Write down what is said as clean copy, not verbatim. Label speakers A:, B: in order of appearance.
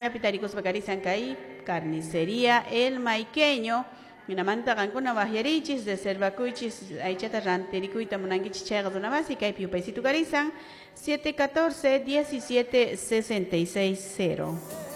A: pitaricus bacarizan kai carnicería El Maiqueño. Minamanta cancuna bajerichis de Selvacuichis, Aichata Rantericuita Munanguich Chegas una básica y Piupecito Garizan 714-1766-0.